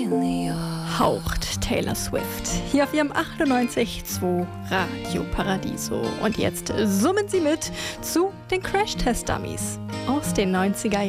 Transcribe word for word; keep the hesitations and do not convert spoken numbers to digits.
Haucht Taylor Swift hier auf ihrem achtundneunzig Komma zwei Radio Paradiso. Und jetzt summen sie mit zu den Crash-Test-Dummies aus den neunziger Jahren.